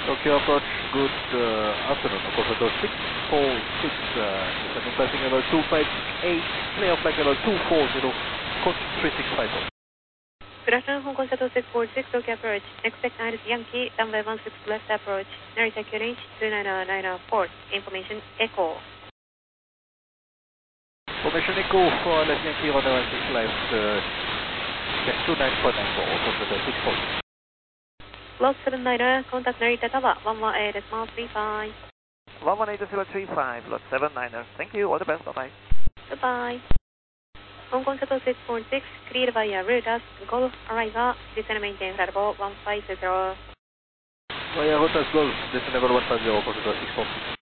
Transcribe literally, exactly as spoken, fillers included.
Tokyo approach, good uh, afternoon. Contour six four six, uh, descending passing level two five eight, clear flight level two four zero, code three six five four. Good afternoon, Hong Kong Shuttle six four six, Tokyo approach. Expect Iris Yankee, runway one six left approach. Narita Q H two nine nine four. Information Echo. Information Echo for left Yankee, runway one six left, uh, two nine four nine four, Contour six four six. Lost seven niner, contact Narita Tower, one one eight decimal three five. one one eight decimal three five, lot seven niner. Thank you, all the best, bye-bye. Goodbye. Hong Kong Shuttle six four six, cleared via Rotas, Golf, arrival, descend and maintain flight level one five zero. Via Rotas Golf, descend level one five zero, Contour six four six.